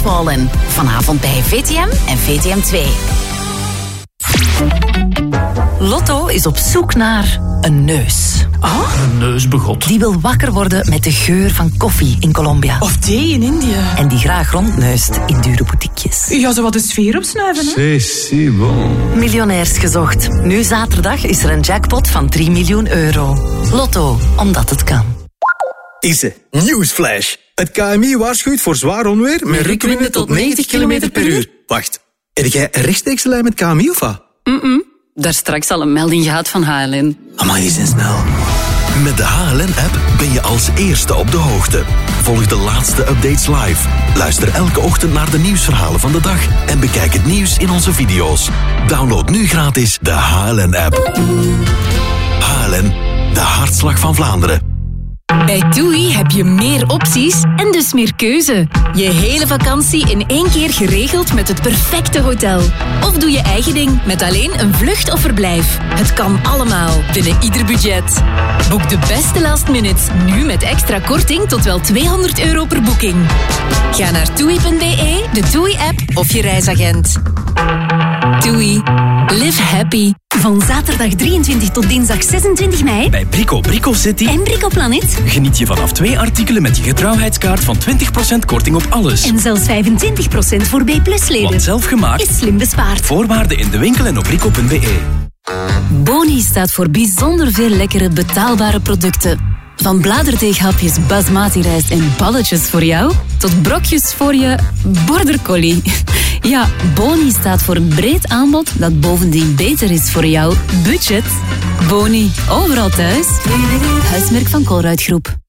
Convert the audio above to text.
Swollen. Vanavond bij VTM en VTM 2. Lotto is op zoek naar een neus. Ah, een neusbegot. Die wil wakker worden met de geur van koffie in Colombia. Of thee in India. En die graag rondneust in dure boutiquejes. Ja, zo wat de sfeer opsnuiven, hè? C'est bon. Miljonairs gezocht. Nu zaterdag is er een jackpot van 3 miljoen euro. Lotto, omdat het kan. Ise, nieuwsflash. Het KMI waarschuwt voor zwaar onweer met rukwinden tot 90 km per uur. Wacht, heb jij een rechtstreekse lijn met KMI of wat? Daar straks al een melding gehad van HLN. Amai, die zijn snel. Met de HLN-app ben je als eerste op de hoogte. Volg de laatste updates live. Luister elke ochtend naar de nieuwsverhalen van de dag. En bekijk het nieuws in onze video's. Download nu gratis de HLN-app. HLN, de hartslag van Vlaanderen. Bij TUI heb je meer opties en dus meer keuze. Je hele vakantie in 1 keer geregeld met het perfecte hotel. Of doe je eigen ding met alleen een vlucht of verblijf. Het kan allemaal, binnen ieder budget. Boek de beste last minutes, nu met extra korting tot wel €200 per boeking. Ga naar TUI.be, de TUI-app of je reisagent. TUI. Live happy. Van zaterdag 23 tot dinsdag 26 mei... bij Brico City en Brico Planet geniet je vanaf 2 artikelen met je getrouwheidskaart van 20% korting op alles. en zelfs 25% voor B+-leden. Want zelf gemaakt. Is slim bespaard. Voorwaarden in de winkel en op brico.be. Boni staat voor bijzonder veel lekkere betaalbare producten. Van bladerdeeghapjes basmati rijst en balletjes voor jou, tot brokjes voor je border collie. Ja, Boni staat voor een breed aanbod dat bovendien beter is voor jouw budget. Boni, overal thuis. Huismerk van Colruyt Groep.